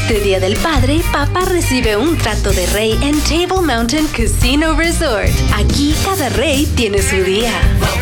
Este Día del Padre, papá recibe un trato de rey en Table Mountain Casino Resort. Aquí cada rey tiene su día.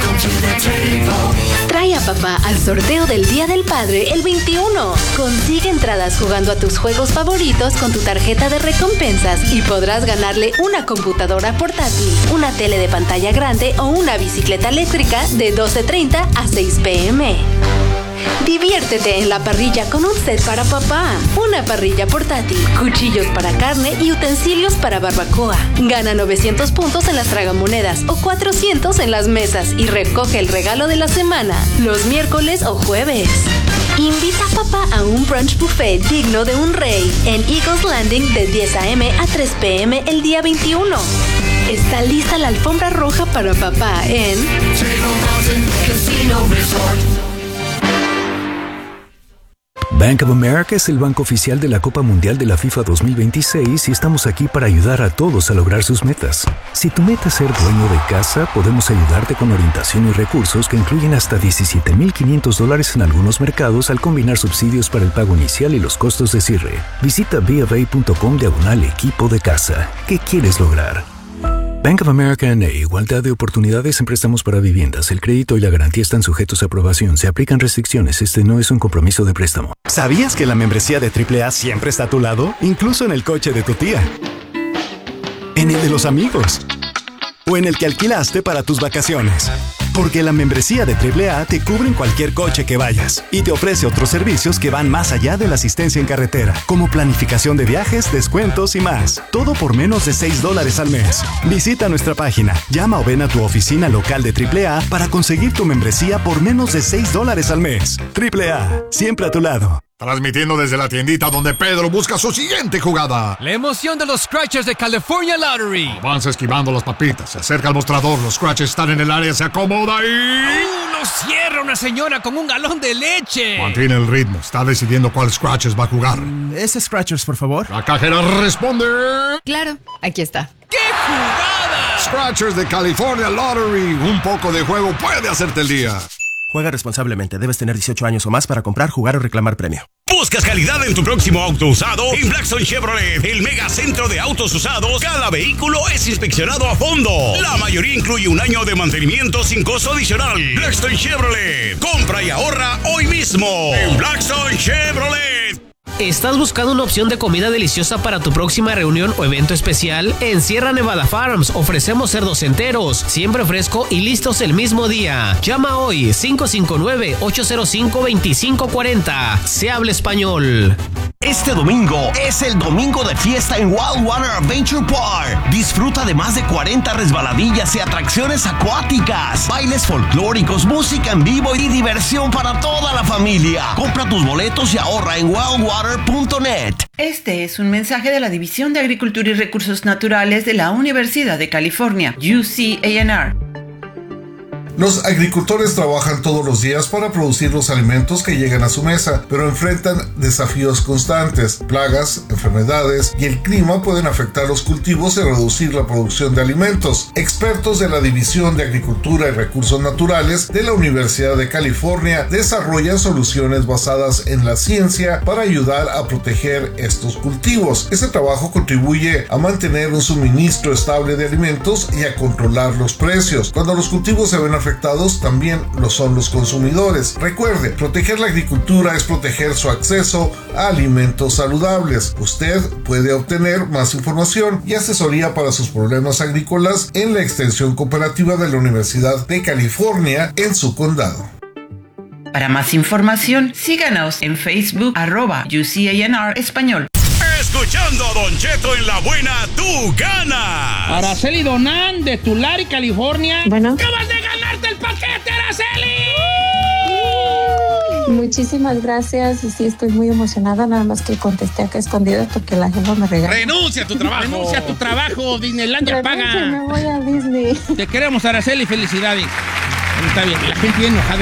Trae a papá al sorteo del Día del Padre el 21. Consigue entradas jugando a tus juegos favoritos con tu tarjeta de recompensas y podrás ganarle una computadora portátil, una tele de pantalla grande o una bicicleta eléctrica de 12:30 a 6 p.m. Diviértete en la parrilla con un set para papá, una parrilla portátil, cuchillos para carne y utensilios para barbacoa. Gana 900 puntos en las tragamonedas o 400 en las mesas y recoge el regalo de la semana, los miércoles o jueves. Invita a papá a un brunch buffet digno de un rey en Eagles Landing de 10 a.m. a 3 p.m. el día 21. Está lista la alfombra roja para papá en Table Mountain Casino Resort. Bank of America es el banco oficial de la Copa Mundial de la FIFA 2026 y estamos aquí para ayudar a todos a lograr sus metas. Si tu meta es ser dueño de casa, podemos ayudarte con orientación y recursos que incluyen hasta $17,500 en algunos mercados al combinar subsidios para el pago inicial y los costos de cierre. Visita BofA.com/equipo de casa. ¿Qué quieres lograr? Bank of America N.A. Igualdad de oportunidades en préstamos para viviendas. El crédito y la garantía están sujetos a aprobación. Se aplican restricciones. Este no es un compromiso de préstamo. ¿Sabías que la membresía de AAA siempre está a tu lado? Incluso en el coche de tu tía. En el de los amigos. O en el que alquilaste para tus vacaciones. Porque la membresía de AAA te cubre en cualquier coche que vayas y te ofrece otros servicios que van más allá de la asistencia en carretera, como planificación de viajes, descuentos y más. Todo por menos de $6 al mes. Visita nuestra página, llama o ven a tu oficina local de AAA para conseguir tu membresía por menos de $6 al mes. AAA, siempre a tu lado. Transmitiendo desde la tiendita donde Pedro busca su siguiente jugada. La emoción de los Scratchers de California Lottery. Avanza esquivando las papitas, se acerca al mostrador, los Scratchers están en el área, se acomoda y... ¡Lo cierra una señora con un galón de leche! Mantiene el ritmo, está decidiendo cuál Scratchers va a jugar. Ese Scratchers, por favor. La cajera responde... Claro, aquí está. ¡Qué jugada! Scratchers de California Lottery. Un poco de juego puede hacerte el día. Juega responsablemente. Debes tener 18 años o más para comprar, jugar o reclamar premio. ¿Buscas calidad en tu próximo auto usado? En Blackstone Chevrolet, el mega centro de autos usados, cada vehículo es inspeccionado a fondo. La mayoría incluye un año de mantenimiento sin costo adicional. Blackstone Chevrolet. Compra y ahorra hoy mismo en Blackstone Chevrolet. ¿Estás buscando una opción de comida deliciosa para tu próxima reunión o evento especial? En Sierra Nevada Farms ofrecemos cerdos enteros, siempre fresco y listos el mismo día. Llama hoy 559-805-2540. Se habla español. Este domingo es el domingo de fiesta en Wildwater Adventure Park. Disfruta de más de 40 resbaladillas y atracciones acuáticas, bailes folclóricos, música en vivo y diversión para toda la familia. Compra tus boletos y ahorra en wildwater.net. Este es un mensaje de la División de Agricultura y Recursos Naturales de la Universidad de California, UCANR. Los agricultores trabajan todos los días para producir los alimentos que llegan a su mesa, pero enfrentan desafíos constantes. Plagas, enfermedades y el clima pueden afectar los cultivos y reducir la producción de alimentos. Expertos de la División de Agricultura y Recursos Naturales de la Universidad de California desarrollan soluciones basadas en la ciencia para ayudar a proteger estos cultivos. Este trabajo contribuye a mantener un suministro estable de alimentos y a controlar los precios. Cuando los cultivos se ven afectados, también lo son los consumidores. Recuerde, proteger la agricultura es proteger su acceso a alimentos saludables. Usted puede obtener más información y asesoría para sus problemas agrícolas en la extensión cooperativa de la Universidad de California en su condado. Para más información, síganos en Facebook @UCANR Español. Escuchando a Don Cheto en La Buena, tú ganas. Araceli Donán, de Tulare, California. Bueno. ¡Acabas de ganarte el paquete, Araceli! Muchísimas gracias. Y sí, estoy muy emocionada. Nada más que contesté acá escondidas porque la jefa me regaña. ¡Renuncia a tu trabajo! ¡Renuncia a tu trabajo! Disneylandia paga. Me voy a Disney. Te queremos, Araceli. Felicidades. Está bien. La gente viene enojada.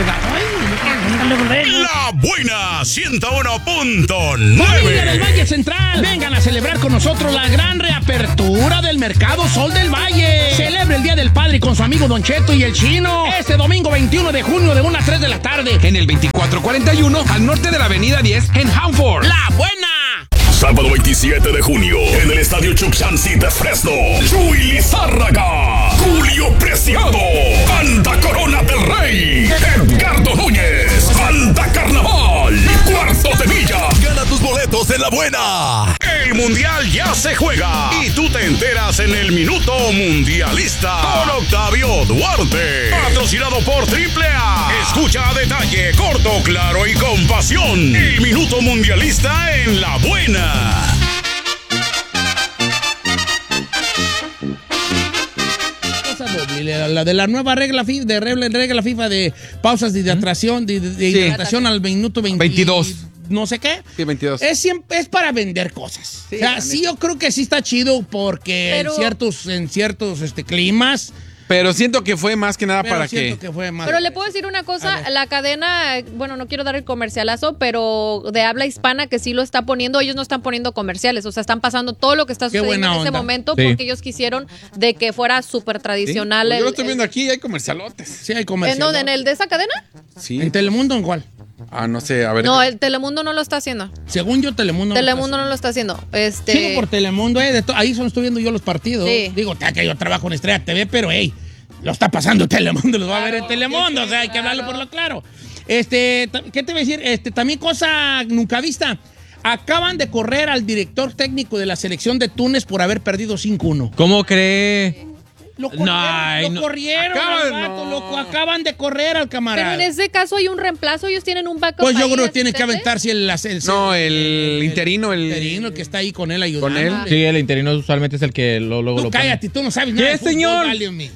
La Buena 101.9. Familia del Valle Central, vengan a celebrar con nosotros la gran reapertura del Mercado Sol del Valle. Celebre el Día del Padre con su amigo Don Cheto y el Chino este domingo 21 de junio de 1 a 3 de la tarde en el 2441 al norte de la avenida 10 en Hanford. ¡La Buena! Sábado 27 de junio, en el Estadio Chuxansi de Fresno, Chuy Lizárraga, Julio Preciado, Banda Corona del Rey, Edgardo Núñez, Banda Carnaval y Cuarto de Milla. Gana tus boletos de la buena. El Mundial ya se juega y tú te enteras en el Minuto Mundialista con Octavio Duarte. Patrocinado por AAA. Escucha a detalle, corto, claro y con pasión. El Minuto Mundialista en la buena. La de la nueva regla FIFA de pausas de hidratación, de hidratación al minuto 22. No sé qué. Sí, 22. Es para vender cosas. Sí, o sea, sí, yo creo que sí está chido porque en ciertos climas. Pero siento que fue más que nada para que... Pero le puedo decir una cosa, la cadena, bueno, no quiero dar el comercialazo, pero de habla hispana que sí lo está poniendo, ellos no están poniendo comerciales, o sea, están pasando todo lo que está sucediendo en ese momento porque ellos quisieron de que fuera súper tradicional. Pues yo lo estoy viendo aquí, hay comercialotes. Sí, hay comercialotes. ¿En dónde? ¿En el de esa cadena? Sí. ¿En Telemundo en cuál? No sé, a ver. No, el Telemundo no lo está haciendo. Según yo, Telemundo no lo está haciendo. Sí, por Telemundo, ahí estoy viendo yo los partidos. Sí. Digo, que yo trabajo en Estrella TV, pero lo está pasando Telemundo, los va a ver en Telemundo, o sea, hay que hablarlo por lo claro. ¿Qué te voy a decir? También cosa nunca vista. Acaban de correr al director técnico de la selección de Túnez por haber perdido 5-1. ¿Cómo cree? Lo corrieron al vato, acaban de correr al camarada. Pero en ese caso hay un reemplazo, ellos tienen un backup. Pues yo creo que tiene que aventarse el interino. El interino que está ahí con él ayudando. ¿Con él? Sí, el interino usualmente es el que luego lo cállate, tú no sabes nada. ¿Qué, señor?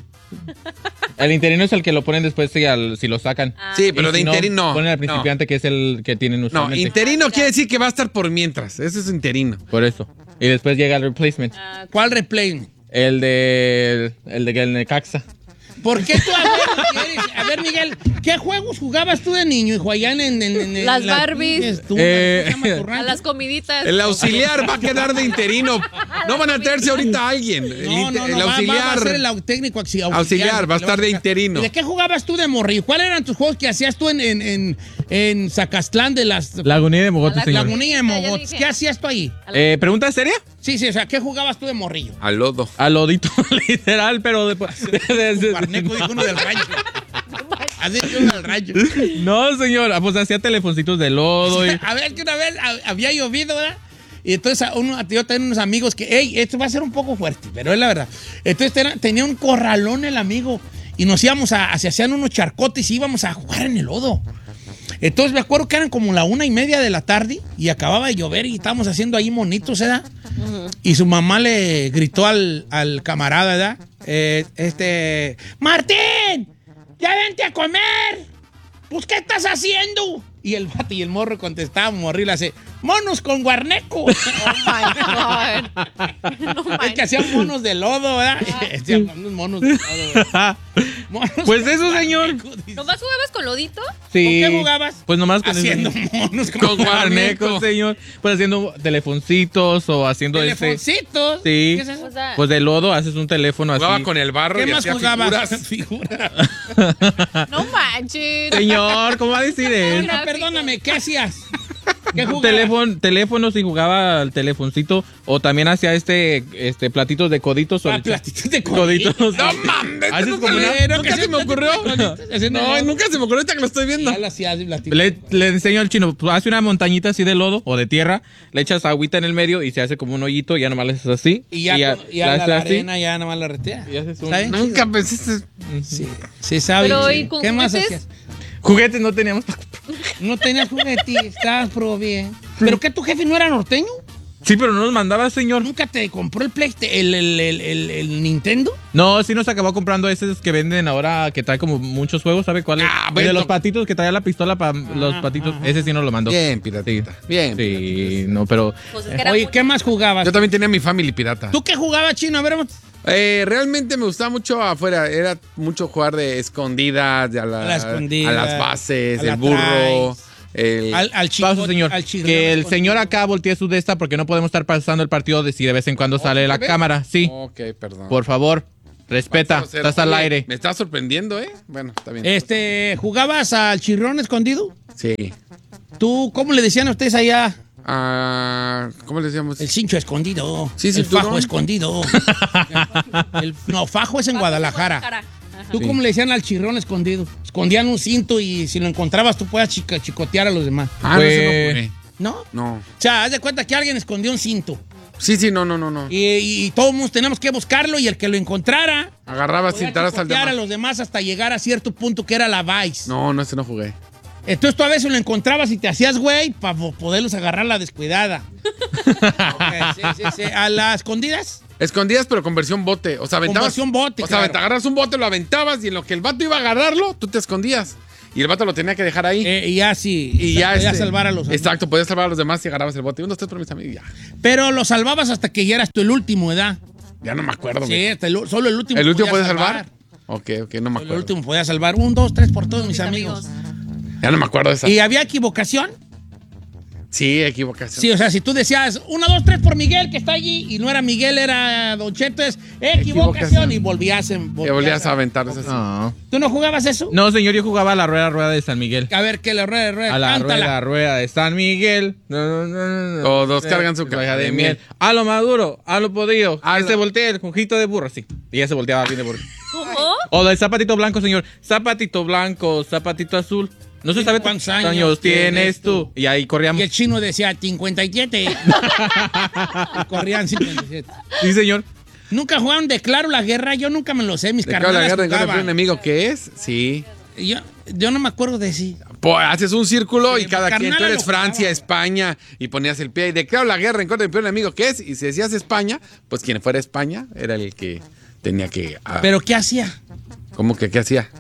El interino es el que lo ponen después si lo sacan. Sí, pero de interino no. Ponen al principiante que es el que tienen usualmente. No, interino quiere decir que va a estar por mientras. Ese es interino. Por eso. Y después llega el replacement. ¿Cuál replacement? El de Necaxa. ¿Por qué tú a ver, Miguel, ¿qué juegos jugabas tú de niño, hijo, allá en las Barbies? A las comiditas. El auxiliar va a quedar de interino. No van a traerse ahorita a alguien. El auxiliar. Va a ser el técnico auxiliar, va a estar de interino. ¿Y de qué jugabas tú de morrillo? ¿Cuáles eran tus juegos que hacías tú en Zacastlán de las... Lagunilla de Mogotes, señor. Lagunilla de Mogotes. ¿Qué hacías tú ahí? ¿Pregunta seria? Sí, o sea, ¿qué jugabas tú de morrillo? Al lodo. Al lodito, literal, pero después... Guarneco dijo uno del rancho. Así uno del rancho. No, señor, pues hacía telefoncitos de lodo. A ver, que una vez había llovido, ¿verdad? Y entonces yo tenía unos amigos que, esto va a ser un poco fuerte, pero es la verdad. Entonces tenía un corralón el amigo y nos íbamos se hacían unos charcotes y íbamos a jugar en el lodo. Entonces me acuerdo que eran como la 1:30 de la tarde y acababa de llover y estábamos haciendo ahí monitos, ¿verdad? Y su mamá le gritó al camarada, ¿verdad? ¡Martín! ¡Ya vente a comer! Pues, ¿qué estás haciendo? Y el vato y el morro contestaba, morril, hace monos con guarneco. Oh my God. Es que hacían monos de lodo, ¿verdad? Hacían unos monos de lodo, ¿verdad? Pues eso, señor. ¿Nomás jugabas con lodito? Sí. ¿Con qué jugabas? Pues nomás haciendo monos con guarneco, señor. Pues haciendo telefoncitos o haciendo ¿Telefoncitos? Sí. ¿Qué es eso? Pues de lodo haces un teléfono jugaba así. Con el barro. ¿Qué y más jugabas? Figuras. No manches. Señor, ¿cómo va a decir eso? No, perdóname, ¿qué hacías? ¿Qué Teléfonos y jugaba al telefoncito o también hacía platitos de coditos. Platitos de coditos. No mames. Nunca se me ocurrió. No, nunca se me ocurrió ahorita que lo estoy viendo. Le enseño al chino, pues, hace una montañita así de lodo o de tierra, le echas agüita en el medio y se hace como un hoyito y ya nomás le haces así. Y ya la arena ya nomás la retea. Nunca pensaste. Sí, sabes. ¿Qué más hacías? Juguetes no teníamos. No tenías juguetes, estabas bien. ¿Pero qué, tu jefe no era norteño? Sí, pero no nos mandaba, señor. ¿Nunca te compró el Nintendo? No, sí nos acabó comprando esos que venden ahora, que trae como muchos juegos, ¿sabe cuál es? El de los patitos, que traía la pistola para los patitos. Ese sí nos lo mandó. Bien, piratita. Bien. Sí, no, pero... Pues oye, ¿qué más jugabas? Yo también tenía mi Family pirata. ¿Tú qué jugabas, chino? A ver, realmente me gustaba mucho afuera. Era mucho jugar de escondidas, a las bases, el burro. Al chico, señor. Que el señor acá voltee su de esta porque no podemos estar pasando el partido de si de vez en cuando sale la cámara. Sí. Ok, perdón. Por favor, respeta. Estás al aire. Me está sorprendiendo, ¿eh? Bueno, está bien. ¿Jugabas al chirrón escondido? Sí. ¿Tú cómo le decían a ustedes allá? ¿Cómo le decíamos? El cincho escondido. Sí, el fajo escondido. Fajo es en Guadalajara. ¿Tú cómo le decían al chirrón escondido? Escondían un cinto y si lo encontrabas tú puedas chicotear a los demás. ¿No? No. O sea, haz de cuenta que alguien escondió un cinto. Sí, no. Y todos mundo tenemos que buscarlo y el que lo encontrara agarraba cintaras al demás. A los demás hasta llegar a cierto punto que era la vice. No, ese no jugué. Entonces tú a veces lo encontrabas y te hacías güey para poderlos agarrar la descuidada. Sí. ¿A las escondidas? Escondidas, pero con versión bote. O sea, aventabas. Con versión bote, O sea, te agarras un bote, lo aventabas y en lo que el vato iba a agarrarlo, tú te escondías. Y el vato lo tenía que dejar ahí. Y ya sí. Y ya podías salvar a los demás. Exacto, podías salvar a los demás y agarrabas el bote. 1, 2, 3 por mis amigos y ya. Pero lo salvabas hasta que ya eras tú el último, ¿verdad? Ya no me acuerdo. Sí, solo el último. ¿El último podía salvar? Ok, no me acuerdo. El último podía salvar. 1, 2, 3 por todos mis amigos. Ya no me acuerdo de esa. ¿Y había equivocación? Sí, equivocación. Sí, o sea, si tú decías 1, 2, 3 por Miguel, que está allí, y no era Miguel, era Don Cheto, es equivocación, y volvías a aventar eso. No. ¿Tú no jugabas eso? No, señor, yo jugaba a la rueda de San Miguel. A ver, ¿qué la rueda? A la rueda de San Miguel. Todos cargan su caja de miel. A lo maduro, a lo podrido. Se voltea el conjito de burro, sí. Y ya se volteaba bien de burro. ¿Cómo? O del zapatito blanco, señor. Zapatito blanco, zapatito azul. No se sabe cuántos años tienes tú. Y ahí corríamos. Y el chino decía 57. Y corrían 57. Sí, señor. ¿Nunca jugaron Declaro la Guerra? Yo nunca me lo sé. Mis carnales ¿Declaro la Guerra jugaban. un enemigo qué es? Sí. Yo no me acuerdo de sí. Pues haces un círculo y cada quien, tú eres lo Francia, jugaba. España, y ponías el pie y declaro la guerra en contra del peor enemigo que es. Y si decías España, pues quien fuera España era el que tenía que... ¿Pero qué hacía? ¿Cómo que qué hacía?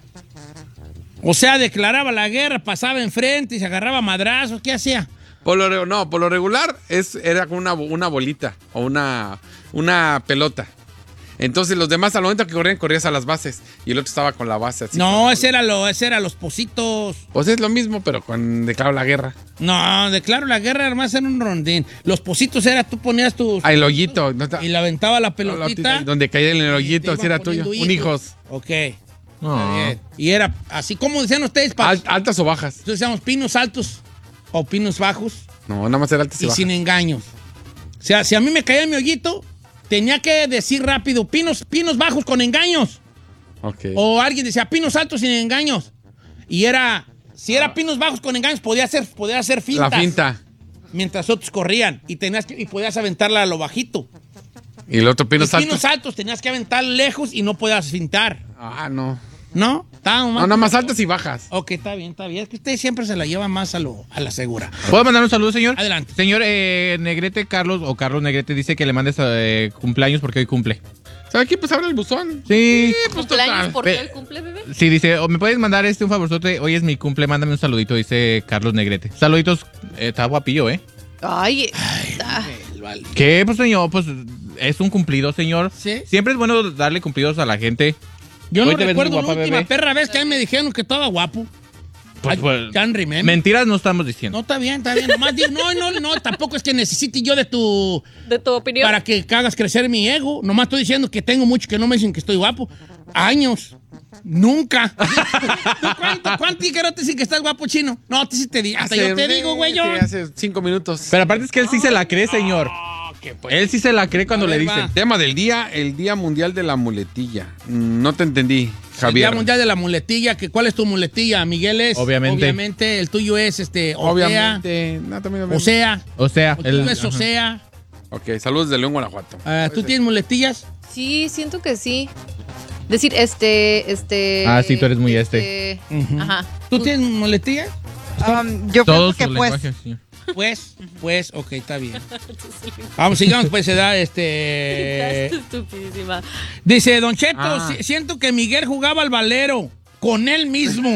O sea, declaraba la guerra, pasaba enfrente y se agarraba madrazos. ¿Qué hacía? Por lo regular era como una bolita o una pelota. Entonces los demás al momento que corrías a las bases y el otro estaba con la base así. No, ese era los pocitos. Pues es lo mismo, pero con declaro la guerra. No, declaro la guerra, además era un rondín. Los pocitos era, tú ponías tus... El hoyito. Y le aventaba la pelotita. Donde caía en el hoyito, si era tuyo. Un hijos. Ok. Y era así como decían ustedes. ¿Altas o bajas? Entonces decíamos pinos altos o pinos bajos. No, nada más era altas y bajas. Y sin engaños. O sea, si a mí me caía mi hoyito, tenía que decir rápido, pinos bajos con engaños. Okay. O alguien decía pinos altos sin engaños. Y si era pinos bajos con engaños, podía hacer fintas. La finta. Mientras otros corrían. Y podías aventarla a lo bajito. Y el otro pinos altos. Pinos altos tenías que aventar lejos y no podías fintar. No. ¿No? No, nada más altas y bajas. Ok, está bien. Es que usted siempre se la lleva más a la segura. ¿Puedo mandar un saludo, señor? Adelante. Señor Negrete Carlos Negrete dice que le mandes cumpleaños porque hoy cumple. ¿Sabe qué? Pues abre el buzón. Sí. Pues ¿cumpleaños por qué hoy cumple, bebé? Sí, dice, ¿me puedes mandar un favorzote? Hoy es mi cumple, mándame un saludito, dice Carlos Negrete. Saluditos, está guapillo, ¿eh? Ay. Vale. ¿Qué? Pues, señor, pues es un cumplido, señor. ¿Sí? Siempre es bueno darle cumplidos a la gente. Yo no recuerdo la última perra vez que a mí me dijeron que estaba guapo. Pues, can't remember. Mentiras no estamos diciendo. No, está bien. Nomás digo, no, tampoco es que necesite yo de tu opinión. Para que hagas crecer mi ego. Nomás estoy diciendo que tengo mucho que no me dicen que estoy guapo. Años. Nunca. ¿Cuánto que no te dicen que estás guapo, chino? No, te sí te digo. Hasta yo te digo, güey. Hace 5 minutos. Pero aparte es que él sí se la cree, señor. Él sí se la cree cuando le dicen. Tema del día, el Día Mundial de la Muletilla. No te entendí, Javier. El Día Mundial de la Muletilla. ¿Cuál es tu muletilla? Miguel es. Obviamente. El tuyo es Obviamente. Osea. El tuyo es Osea. Ok, saludos de León, Guanajuato. ¿Tú tienes muletillas? Sí, siento que sí. Decir, Ah, sí, tú eres muy Ajá. ¿Tú tienes muletillas? Yo creo que Pues, ok, está bien. Vamos, sigamos, pues se da Estupidísima. Dice, Don Cheto, siento que Miguel jugaba al valero con él mismo.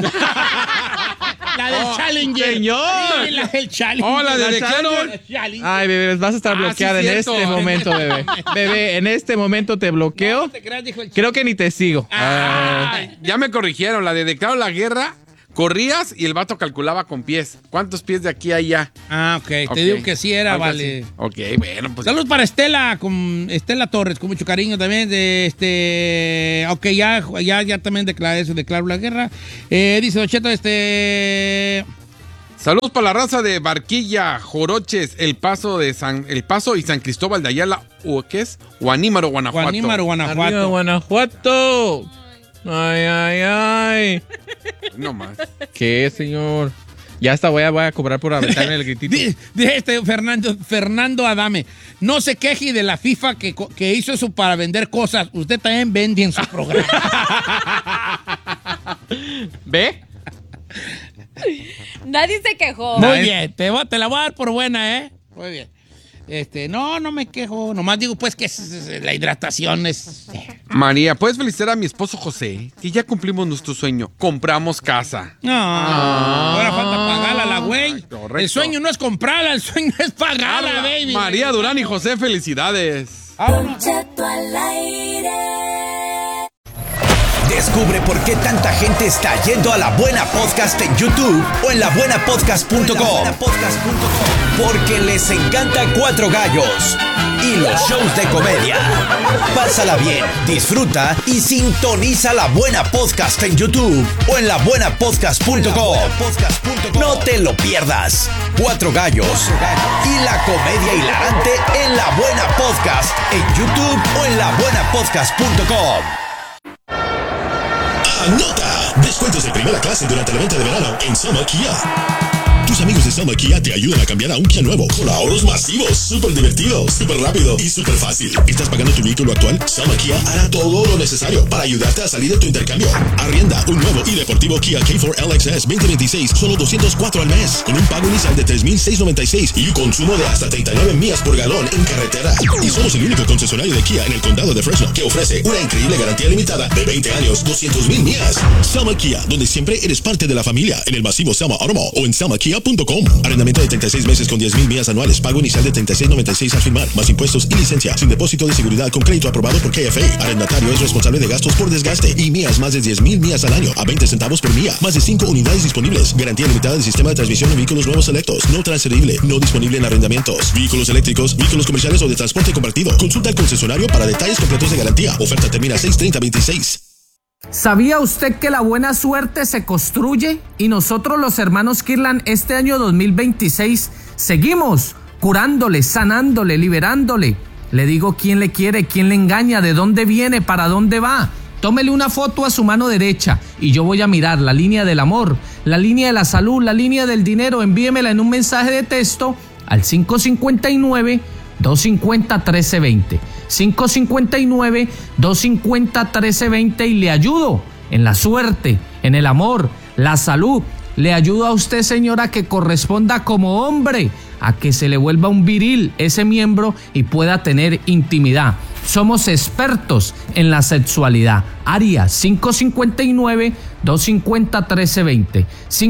La del Challenger. Señor. Sí, la del Challenger. Hola, de Declaro. Ay, bebé, vas a estar bloqueada en este momento, bebé. Bebé, en este momento te bloqueo. No te creas, dijo el Creo que ni te sigo. Ya me corrigieron, la de Declaro la Guerra. Corrías y el vato calculaba con pies. ¿Cuántos pies de aquí a allá? Ok. Te digo que sí era, algo vale. Así. Ok, bueno, pues. Saludos para Estela Torres, con mucho cariño también. Ok, ya también declaré eso, declaro la guerra. Dice Don Cheto, Saludos para la raza de Barquilla, Joroches, El Paso y San Cristóbal de Ayala, ¿qué es? Guanímaro, Guanajuato. Arriba, Guanajuato. Ay. No más. ¿Qué, señor? Ya hasta voy a cobrar por aventarme el gritito. Fernando Adame, no se queje de la FIFA que hizo eso para vender cosas. Usted también vende en su programa. ¿Ve? Nadie se quejó. Muy bien, te la voy a dar por buena, ¿eh? Muy bien. No me quejo. Nomás digo, pues, que la hidratación es... María, ¿puedes felicitar a mi esposo José? Que ya cumplimos nuestro sueño. Compramos casa. No, ahora falta pagarla, la güey. Correcto. El sueño no es comprarla, el sueño es pagarla, baby. María Durán y José, felicidades. Descubre por qué tanta gente está yendo a La Buena Podcast en YouTube o en labuenapodcast.com. Porque les encanta Cuatro Gallos y los shows de comedia. Pásala bien, disfruta y sintoniza La Buena Podcast en YouTube o en labuenapodcast.com. No te lo pierdas. Cuatro Gallos y la comedia hilarante en La Buena Podcast en YouTube o en labuenapodcast.com. ¡Anota! Descuentos de primera clase durante la venta de verano en Sama Kia. Tus amigos de Sama Kia te ayudan a cambiar a un Kia nuevo con ahorros masivos, súper divertidos, súper rápido y súper fácil. ¿Estás pagando tu vehículo actual? Sama Kia hará todo lo necesario para ayudarte a salir de tu intercambio. Arrienda un nuevo y deportivo Kia K4 LXS 2026, solo $204 al mes, con un pago inicial de $3,696 y un consumo de hasta 39 millas por galón en carretera. Y somos el único concesionario de Kia en el condado de Fresno que ofrece una increíble garantía limitada de 20 años, 200,000 millas. Sama Kia, donde siempre eres parte de la familia, en el masivo Sama Automall o en samakia.com. Arrendamiento de 36 meses con 10,000 millas anuales. Pago inicial de $36.96 al firmar, más impuestos y licencia. Sin depósito de seguridad con crédito aprobado por KFA. Arrendatario es responsable de gastos por desgaste y millas más de 10,000 millas al año a 20 centavos por milla. Más de 5 unidades disponibles. Garantía limitada del sistema de transmisión en vehículos nuevos selectos. No transferible. No disponible en arrendamientos. Vehículos eléctricos, vehículos comerciales o de transporte compartido. Consulta al concesionario para detalles completos de garantía. Oferta termina 6/30/26. ¿Sabía usted que la buena suerte se construye? Y nosotros los hermanos Kirlan este año 2026 seguimos curándole, sanándole, liberándole. Le digo quién le quiere, quién le engaña, de dónde viene, para dónde va. Tómele una foto a su mano derecha y yo voy a mirar la línea del amor, la línea de la salud, la línea del dinero. Envíemela en un mensaje de texto al 559-250-1320. 559-250-1320 y le ayudo en la suerte, en el amor, la salud. Le ayudo a usted, señora, que corresponda como hombre, a que se le vuelva un viril ese miembro y pueda tener intimidad. Somos expertos en la sexualidad. Área 559-250-1320.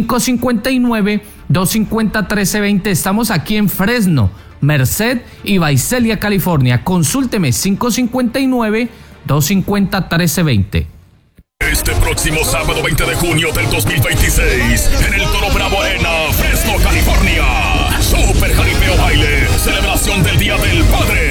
559-250-1320. Estamos aquí en Fresno, Merced y Visalia, California. Consúlteme 559-250-1320. Este próximo sábado 20 de junio del 2026, en el Toro Bravo Arena, Fresno, California. Super Jaripeo Baile, celebración del Día del Padre.